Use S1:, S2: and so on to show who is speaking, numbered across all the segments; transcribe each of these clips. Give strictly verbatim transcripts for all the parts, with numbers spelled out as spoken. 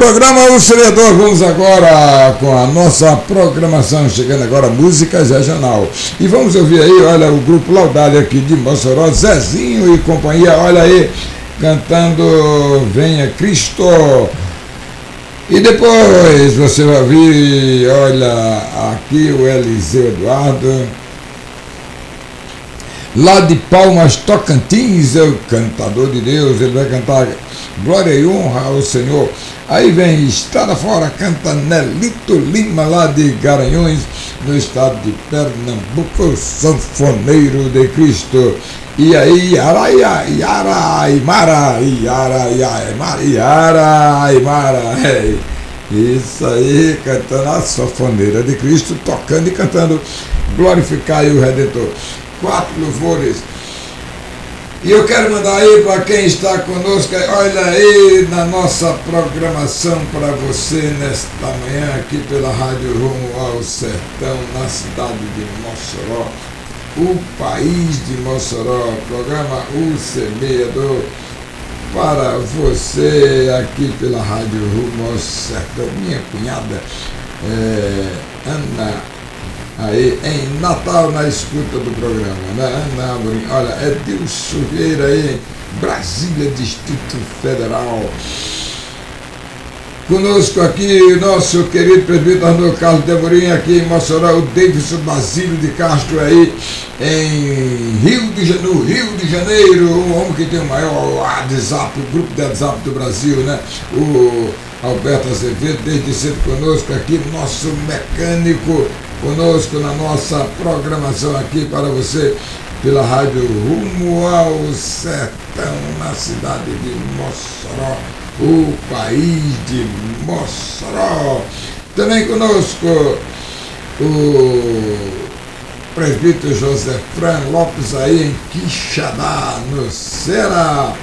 S1: Programa O Semeador, vamos agora com a nossa programação, chegando agora músicas regional. E vamos ouvir aí, olha, o grupo Laudália aqui de Mossoró, Zezinho e companhia, olha aí, cantando Venha Cristo. E depois você vai ouvir, olha, aqui o Eliseu Eduardo, lá de Palmas, Tocantins, é o cantador de Deus, ele vai cantar Glória e Honra ao Senhor. Aí vem Estrada Fora, canta Nelito Lima, lá de Garanhuns, no estado de Pernambuco, sanfoneiro de Cristo. E aí, Yara, Yara, Aimara, Yara, Aimara, Yara, Aimara, é. Isso aí, cantando a sanfoneira de Cristo, tocando e cantando Glorificar o Redentor. Quatro louvores. E eu quero mandar aí para quem está conosco, olha aí na nossa programação para você nesta manhã aqui pela Rádio Rumo ao Sertão, na cidade de Mossoró, o país de Mossoró, programa O Semeador para você aqui pela Rádio Rumo ao Sertão. Minha cunhada é, Ana, aí em Natal, na escuta do programa, né? Ana Amorim, olha, é Dilson Vieira aí, Brasília, Distrito Federal. Conosco aqui o nosso querido presbítero Arnoldo Carlos de Amorim, aqui em Mossoró, o Davidson Basílio de Castro aí, em Rio de Janeiro, no Rio de Janeiro, o homem que tem o maior WhatsApp, o grupo de WhatsApp do Brasil, né? O Alberto Azevedo, desde cedo conosco aqui, nosso mecânico, conosco na nossa programação aqui para você pela Rádio Rumo ao Sertão, na cidade de Mossoró, o país de Mossoró. Também conosco o presbítero José Fran Lopes aí em Quixadá, no Ceará.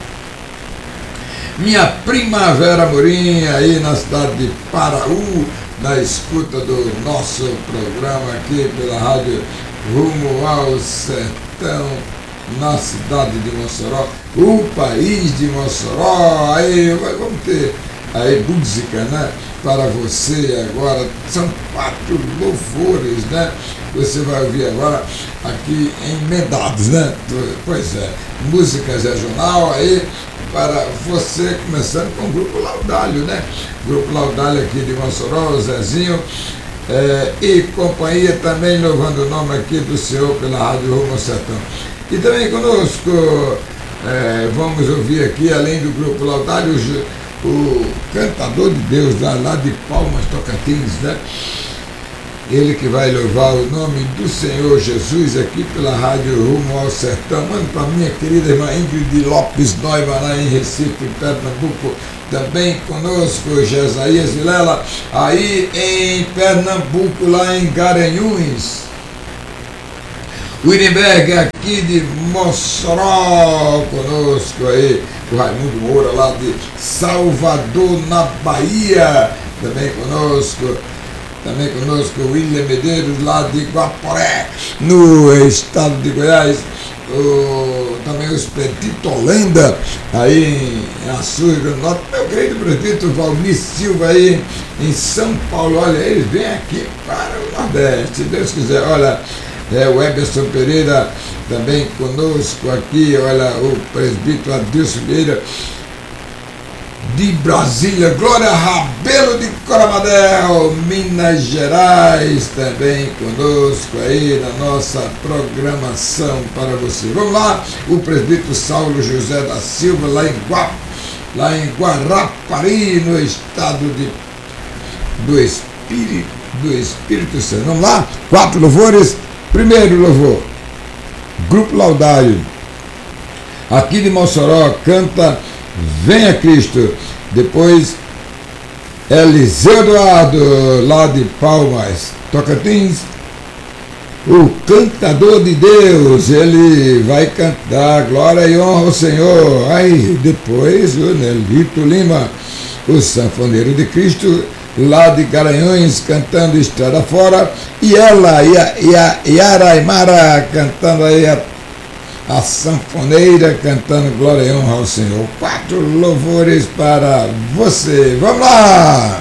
S1: Minha Primavera Amorim aí na cidade de Paraú, na escuta do nosso programa aqui pela Rádio Rumo ao Sertão, na cidade de Mossoró, o país de Mossoró. Aí vamos ter aí música, né, para você agora, são quatro louvores, né, você vai ouvir agora aqui emendados, né, pois é, músicas regional aí, para você, começando com o Grupo Laudálio, né? Grupo Laudálio aqui de Mossoró, o Zezinho, é, e companhia também, louvando o nome aqui do Senhor pela Rádio Rumo ao Sertão. E também conosco, é, vamos ouvir aqui, além do Grupo Laudálio, o, o cantador de Deus lá, lá de Palmas, Tocantins, né? Ele que vai louvar o nome do Senhor Jesus aqui pela Rádio Rumo ao Sertão. Mano, para minha querida irmã Ingrid Lopes Noiva, lá em Recife, em Pernambuco. Também conosco, Jesaías Vilela, aí em Pernambuco, lá em Garanhuns. Wittenberg, aqui de Mossoró, conosco aí. O Raimundo Moura, lá de Salvador, na Bahia. Também conosco. Também conosco o William Medeiros, lá de Guaporé, no estado de Goiás. O, também o Expedito Holanda, aí em Açúcar do Norte. Meu querido presbítero Valmir Silva, aí em São Paulo. Olha, eles vêm aqui para o Nordeste, se Deus quiser. Olha, é o Eberson Pereira também conosco aqui. Olha, o presbítero Adilson Vieira, de Brasília, Glória Rabelo de Coromadel, Minas Gerais, também conosco aí na nossa programação para você. Vamos lá, o presbítero Saulo José da Silva, lá em, Gua, lá em Guarapari, no estado de, do, Espírito, do Espírito Santo. Vamos lá, quatro louvores. Primeiro louvor, Grupo Laudário, aqui de Mossoró, canta Venha Cristo. Depois Eliseu Eduardo, lá de Palmas, Tocantins, o cantador de Deus, ele vai cantar Glória e Honra ao Senhor. Aí depois o Nelito Lima, o sanfoneiro de Cristo, lá de Garanhuns, cantando Estrada Fora. E ela, e a, e a Yara Aimara, cantando aí a a sanfoneira cantando glória e honra ao Senhor. Quatro louvores para você. Vamos lá!